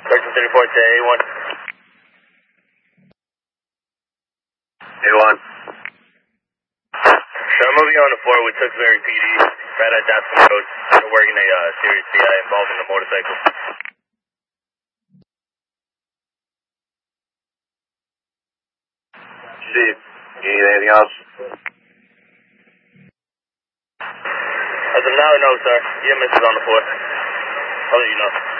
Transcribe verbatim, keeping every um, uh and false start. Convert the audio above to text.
Section thirty-four to A one. A one. So I'm moving on to four with Tewksbury P D. Right at Daphne Road. We're working a uh, serious C I involving the motorcycle. Chief, you need anything else? As of now, no, sir. E M S is on the floor. I'll let you know.